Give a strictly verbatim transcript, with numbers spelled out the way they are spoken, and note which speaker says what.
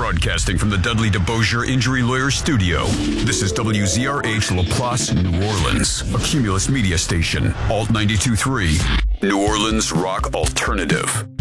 Speaker 1: Broadcasting from the Dudley DeBosier Injury Lawyer Studio, this is W Z R H LaPlace, New Orleans, a Cumulus media station, Alt ninety-two point three, New Orleans Rock Alternative.